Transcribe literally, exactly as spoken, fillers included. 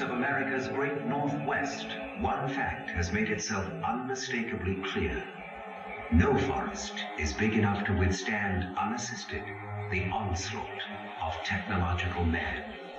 of America's great Northwest, one fact has made itself unmistakably clear. No forest is big enough to withstand unassisted the onslaught of technological man.